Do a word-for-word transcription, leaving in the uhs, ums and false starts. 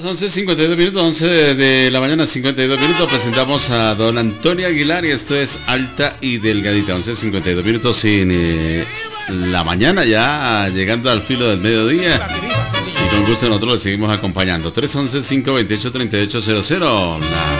Las once cincuenta y dos minutos, once de la mañana, cincuenta y dos minutos, presentamos a don Antonio Aguilar y esto es Alta y Delgadita. Once cincuenta y dos minutos sin eh, la mañana, ya llegando al filo del mediodía. Y con gusto nosotros le seguimos acompañando. tres once, cinco veintiocho, treinta y ocho cero cero. La